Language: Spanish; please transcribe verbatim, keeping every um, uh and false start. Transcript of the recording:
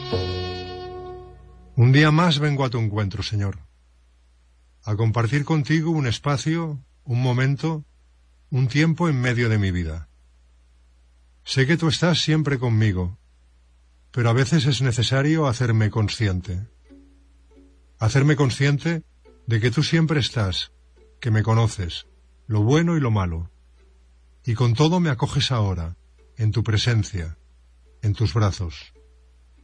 Un día más vengo a tu encuentro, Señor, a compartir contigo un espacio, un momento, un tiempo en medio de mi vida. Sé que tú estás siempre conmigo, pero a veces es necesario hacerme consciente. Hacerme consciente de que tú siempre estás, que me conoces, lo bueno y lo malo, y con todo me acoges ahora, en tu presencia, en tus brazos.